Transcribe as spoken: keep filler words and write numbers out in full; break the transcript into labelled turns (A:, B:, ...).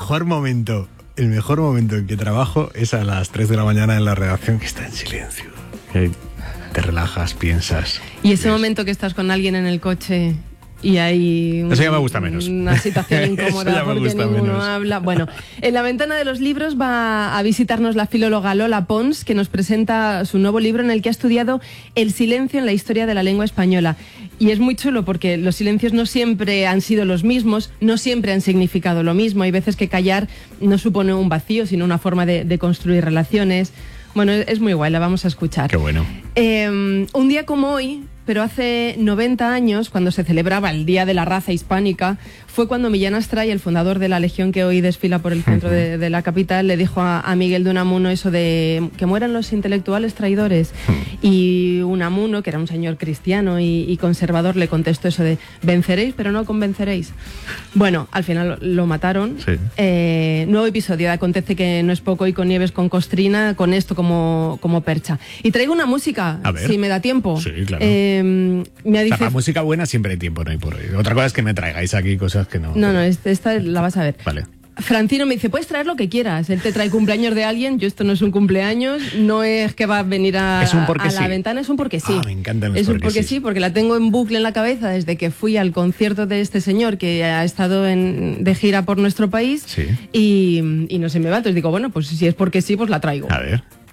A: mejor momento, el mejor momento en que trabajo es a las tres de la mañana en la redacción, que está en silencio. Que te relajas, piensas.
B: Y ese
A: ves.
B: momento que estás con alguien en el coche y hay un,
A: Eso ya me gusta menos.
B: una situación incómoda porque ninguno menos. habla. Bueno, en la ventana de los libros va a visitarnos la filóloga Lola Pons, que nos presenta su nuevo libro en el que ha estudiado el silencio en la historia de la lengua española. Y es muy chulo porque los silencios no siempre han sido los mismos, no siempre han significado lo mismo. Hay veces que callar no supone un vacío, sino una forma de, de construir relaciones. Bueno, es muy guay, la vamos a escuchar.
A: Qué bueno.
B: Eh, un día como hoy, pero hace noventa años, cuando se celebraba el Día de la Raza Hispánica, fue cuando Millán Astray, el fundador de la Legión que hoy desfila por el centro de, de la capital, le dijo a, a Miguel de Unamuno eso de que mueran los intelectuales traidores. Y Unamuno, que era un señor cristiano y, y conservador, le contestó eso de venceréis, pero no convenceréis. Bueno, al final lo, lo mataron.
A: Sí.
B: Eh, nuevo episodio de Acontece que no es poco y con Nieves con Costrina, con esto como, como percha. Y traigo una música,
A: a ver.
B: si me da tiempo.
A: Sí, claro.
B: Eh, me dice...
A: O sea, para música buena siempre hay tiempo, no hay por hoy. Otra cosa es que me traigáis aquí cosas que no...
B: No, no, esta, esta la vas a ver.
A: Vale.
B: Francino me dice, puedes traer lo que quieras. Él te trae cumpleaños de alguien, yo esto no es un cumpleaños, no es que va a venir a,
A: es un porque
B: a la
A: sí.
B: ventana, es un porque sí.
A: Ah, me encantan los
B: Es un
A: porque
B: porque
A: sí.
B: sí, porque la tengo en bucle en la cabeza desde que fui al concierto de este señor que ha estado en, de gira por nuestro país.
A: Sí.
B: y, y no se me va. Entonces digo, bueno, pues si es porque sí, pues la traigo.
A: A ver.